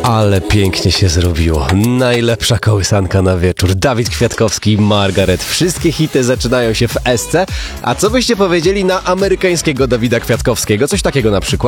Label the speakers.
Speaker 1: Ale pięknie się zrobiło. Najlepsza kołysanka na wieczór. Dawid Kwiatkowski i Margaret. Wszystkie hity zaczynają się w SC. A co byście powiedzieli na amerykańskiego Dawida Kwiatkowskiego? Coś takiego na przykład?